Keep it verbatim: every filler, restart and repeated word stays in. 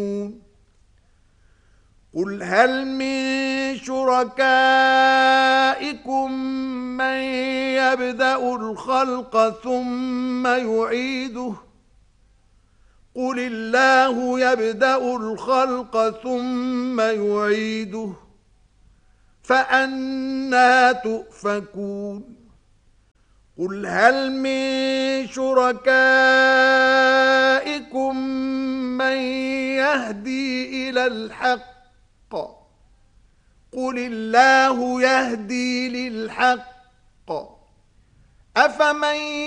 قل هل من شركائكم من يبدأ الخلق ثم يعيده قل الله يبدأ الخلق ثم يعيده فأنى تؤفكون قل هل من شركائكم من يهدي إلى الحق قل الله يهدي للحق أفمن